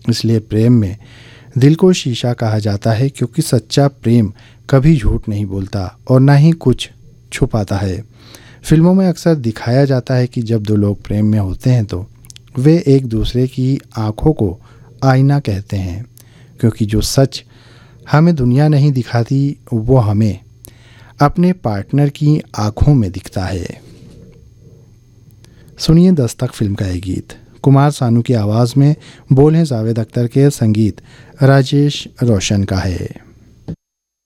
इसलिए प्रेम में दिल को शीशा कहा जाता है, क्योंकि सच्चा प्रेम कभी झूठ नहीं बोलता और ना ही कुछ छुपाता है। फिल्मों में अक्सर दिखाया जाता है कि जब दो लोग प्रेम में होते हैं तो वे एक दूसरे की आँखों को आईना कहते हैं, क्योंकि जो सच हमें दुनिया नहीं दिखाती वो हमें अपने पार्टनर की आँखों में दिखता है। सुनिए दस्तक फिल्म का ये गीत। कुमार सानू की आवाज़ में, बोल हैं जावेद अख्तर के, संगीत राजेश रोशन का है।